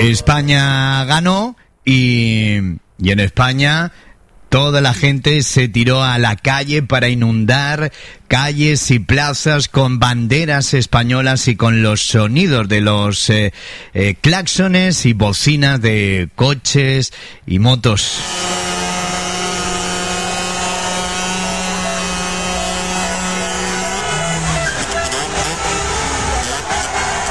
España ganó y en España toda la gente se tiró a la calle para inundar calles y plazas con banderas españolas y con los sonidos de los claxones y bocinas de coches y motos.